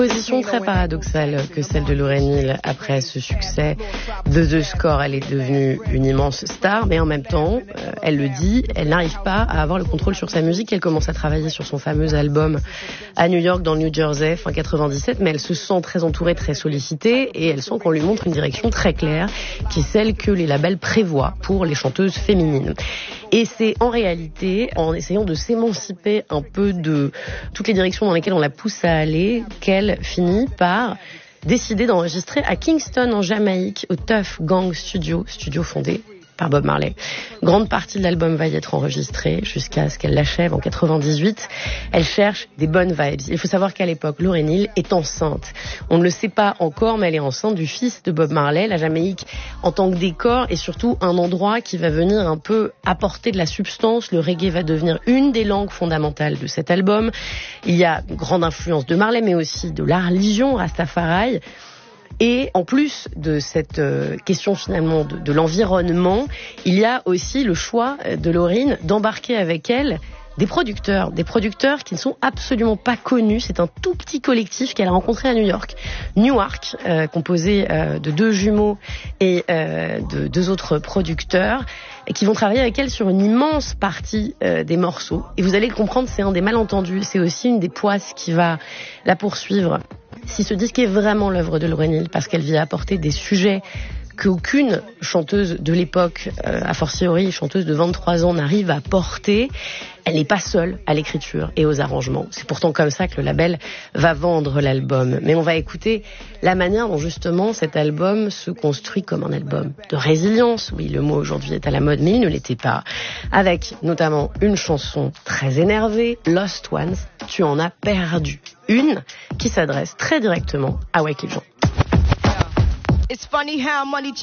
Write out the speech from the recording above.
Position très paradoxale que celle de Lauryn Hill après ce succès de The Score. Elle est devenue une immense star, mais en même temps, elle le dit, elle n'arrive pas à avoir le contrôle sur sa musique. Elle commence à travailler sur son fameux album à New York, dans le New Jersey, fin 97, mais elle se sent très entourée, très sollicitée, et elle sent qu'on lui montre une direction très claire, qui est celle que les labels prévoient pour les chanteuses féminines. Et c'est en réalité, en essayant de s'émanciper un peu de toutes les directions dans lesquelles on la pousse à aller, qu'elle finit par décider d'enregistrer à Kingston, en Jamaïque, au Tuff Gang Studio fondé par Bob Marley. Grande partie de l'album va y être enregistrée jusqu'à ce qu'elle l'achève en 98. Elle cherche des bonnes vibes. Il faut savoir qu'à l'époque, Lauryn Hill est enceinte. On ne le sait pas encore, mais elle est enceinte du fils de Bob Marley. La Jamaïque, en tant que décor, est surtout un endroit qui va venir un peu apporter de la substance. Le reggae va devenir une des langues fondamentales de cet album. Il y a une grande influence de Marley, mais aussi de la religion, Rastafari. Et en plus de cette question finalement de l'environnement, il y a aussi le choix de Lauryn d'embarquer avec elle des producteurs qui ne sont absolument pas connus. C'est un tout petit collectif qu'elle a rencontré à New York, Newark, composé de 2 jumeaux et de 2 autres producteurs, et qui vont travailler avec elle sur une immense partie des morceaux. Et vous allez le comprendre, c'est un des malentendus, c'est aussi une des poisses qui va la poursuivre. Si ce disque est vraiment l'œuvre de Lauryn Hill, parce qu'elle vient apporter des sujets qu'aucune chanteuse de l'époque, a fortiori chanteuse de 23 ans, n'arrive à porter, elle n'est pas seule à l'écriture et aux arrangements. C'est pourtant comme ça que le label va vendre l'album. Mais on va écouter la manière dont justement cet album se construit comme un album de résilience. Oui, le mot aujourd'hui est à la mode, mais il ne l'était pas. Avec notamment une chanson très énervée, Lost Ones, Tu en as perdu une, qui s'adresse très directement à Wyclef Jean.